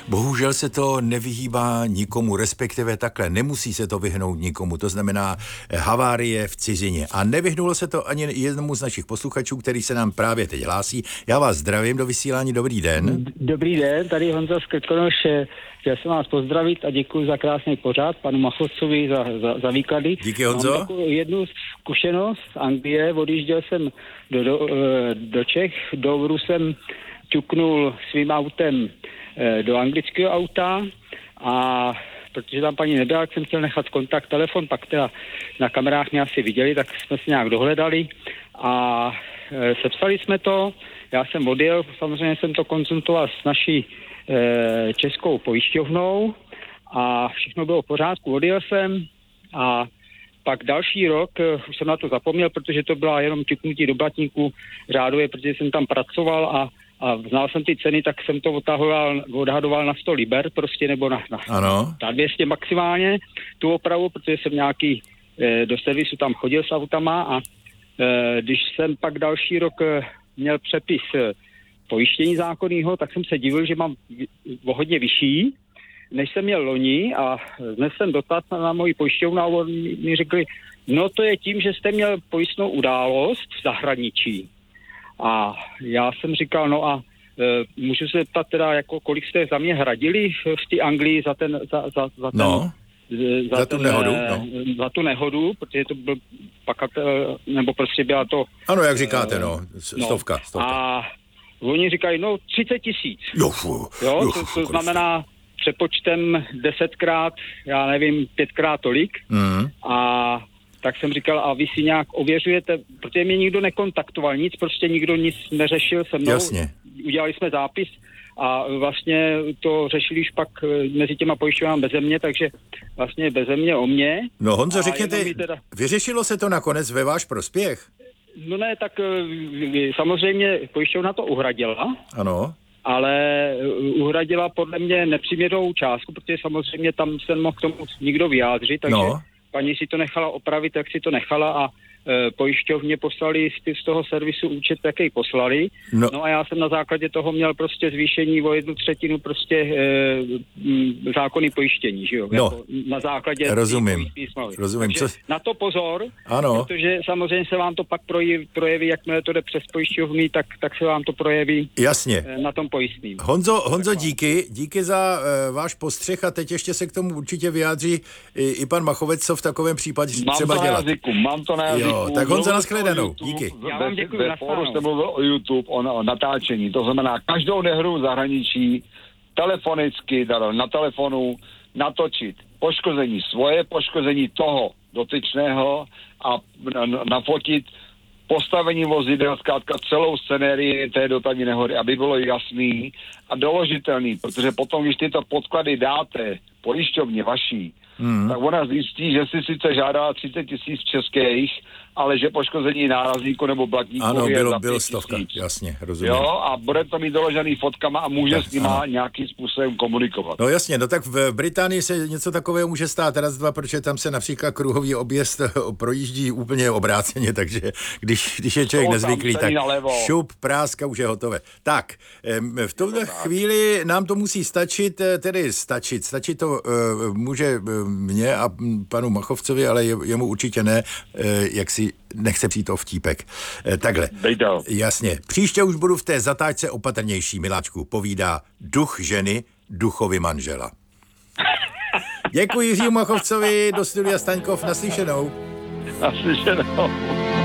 Bohužel se to nevyhýbá nikomu, respektive takhle, nemusí se to vyhnout nikomu, to znamená havárie v cizině. A nevyhnulo se to ani jednomu z našich posluchačů, který se nám právě teď hlásí. Já vás zdravím do vysílání, dobrý den. Dobrý den, tady Honza z Krkonoš. Chtěl jsem vás pozdravit a děkuji za krásný pořad, panu Machovcovi za výklady. Díky, Honzo. Mám takovou jednu zkušenost z Anglie, odjížděl jsem do Čech, do Uvru jsem ťuknul svým autem do anglického auta a protože tam paní nebyla, tak jsem chtěl nechat kontakt telefon, pak teda na kamerách mě asi viděli, tak jsme se nějak dohledali a sepsali jsme to. Já jsem odjel, samozřejmě jsem to konzultoval s naší českou pojišťovnou a všechno bylo v pořádku, odjel jsem a pak další rok, už jsem na to zapomněl, protože to byla jenom ťuknutí do blatníku řádově, protože jsem tam pracoval a znal jsem ty ceny, tak jsem to odhadoval na 100 liber prostě, nebo na 200 maximálně tu opravu, protože jsem nějaký do servisu tam chodil s autama a když jsem pak další rok měl přepis pojištění zákonného, tak jsem se divil, že mám o hodně vyšší, než jsem měl loni a dnes jsem dotaz na moji pojišťovnu a oni mi řekli, no to je tím, že jste měl pojistnou událost v zahraničí. A já jsem říkal, no a můžu se ptat teda, jako kolik jste za mě hradili v té Anglii za tu nehodu, protože to byl pakatel, nebo prostě byla to... Ano, jak říkáte, stovka. A oni říkají, 30 000. To znamená přepočtem 10krát, já nevím, 5krát tolik. A tak jsem říkal, a vy si nějak ověřujete, protože mě nikdo nekontaktoval, nikdo nic neřešil se mnou. Jasně. Udělali jsme zápis a vlastně to řešili už pak mezi těma pojišťovnami beze mě, takže vlastně beze mě o mě. No Honzo, řekněte, vyřešilo se to nakonec ve váš prospěch? No ne, tak samozřejmě pojišťovna to uhradila. Ano. Ale uhradila podle mě nepřiměřenou částku, protože samozřejmě tam se mohl k tomu nikdo vyjádřit, takže paní si to nechala opravit, jak si to nechala a pojišťovně poslali z toho servisu účet, jaký poslali. No a já jsem na základě toho měl prostě zvýšení o 1/3 prostě zákonný pojištění, že jo? Jako na základě Rozumím. Takže na to pozor, protože samozřejmě se vám to pak projeví, jakmile to jde přes pojišťovny, tak se vám to projeví na tom pojistným. Honzo, díky za váš postřeh a teď ještě se k tomu určitě vyjádří i pan Machovec, co v takovém případě třeba dělat. Mám to na jazyku. Tak Honzo, nashledanou. Díky. Já vám děkuji. Ve fóru jste mluvil o YouTube, o natáčení. To znamená, každou nehru v zahraničí telefonicky, na telefonu natočit poškození toho dotyčného a nafotit postavení vozidel, zkrátka celou scenérii té dopravní nehody, aby bylo jasný a doložitelný, protože potom, když tyto podklady dáte pojišťovně vaší, tak ona zjistí, že si sice žádá 30 000 českých, ale že poškození nárazníku nebo blatníku je za 5 000. 100, jasně, rozumím. A bude to mít doložený fotkama a může s nima nějakým způsobem komunikovat. No jasně, tak v Británii se něco takového může stát raz, dva, protože tam se například kruhový objezd projíždí úplně obráceně, takže když je člověk nezvyklý, tak šup, práska, už je hotové. Tak, v tomto chvíli nám to musí stačit to může mně a panu Machovcovi, ale jemu určitě ne, jak si nechce přijít o vtípek. Takhle. Jasně. Příště už budu v té zatáčce opatrnější, miláčku, povídá duch ženy duchovi manžela. Děkuji Jiřímu Machovcovi, do studia Staňkov, naslyšenou. Naslyšenou.